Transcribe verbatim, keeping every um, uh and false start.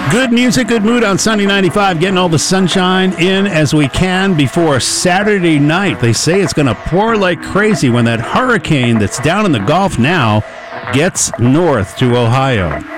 Good music, good mood on Sunny ninety-five, getting all the sunshine in as we can before Saturday night. They say it's going to pour like crazy when that hurricane that's down in the Gulf now gets north to Ohio.